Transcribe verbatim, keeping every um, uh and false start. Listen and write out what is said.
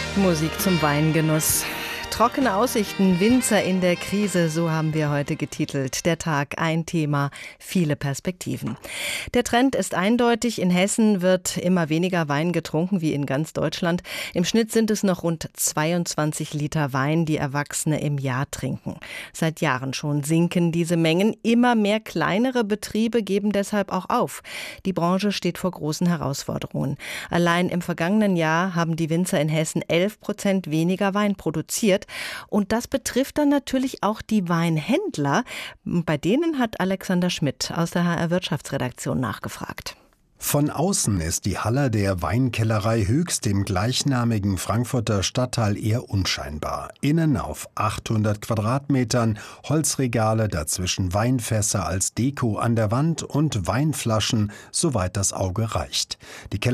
Musik zum Weingenuss. Trockene Aussichten, Winzer in der Krise, so haben wir heute getitelt. Der Tag, ein Thema, viele Perspektiven. Der Trend ist eindeutig. In Hessen wird immer weniger Wein getrunken wie in ganz Deutschland. Im Schnitt sind es noch rund zweiundzwanzig Liter Wein, die Erwachsene im Jahr trinken. Seit Jahren schon sinken diese Mengen. Immer mehr kleinere Betriebe geben deshalb auch auf. Die Branche steht vor großen Herausforderungen. Allein im vergangenen Jahr haben die Winzer in Hessen elf Prozent weniger Wein produziert. Und das betrifft dann natürlich auch die Weinhändler. Bei denen hat Alexander Schmidt aus der H R-Wirtschaftsredaktion nachgefragt. Von außen ist die Halle der Weinkellerei Höchst im gleichnamigen Frankfurter Stadtteil eher unscheinbar. Innen auf achthundert Quadratmetern, Holzregale, dazwischen Weinfässer als Deko an der Wand und Weinflaschen, soweit das Auge reicht. Die